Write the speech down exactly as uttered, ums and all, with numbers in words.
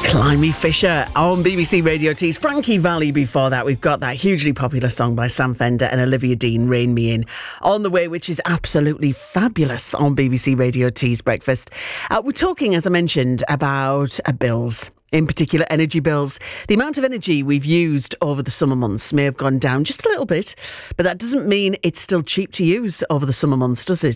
Climby Fisher on B B C Radio T's Frankie Valli. Before that, we've got that hugely popular song by Sam Fender and Olivia Dean, Rain Me In, on the way, which is absolutely fabulous on B B C Radio T's Breakfast. Uh, we're talking, as I mentioned, about uh, bills. In particular, energy bills. The amount of energy we've used over the summer months may have gone down just a little bit, but that doesn't mean it's still cheap to use over the summer months, does it?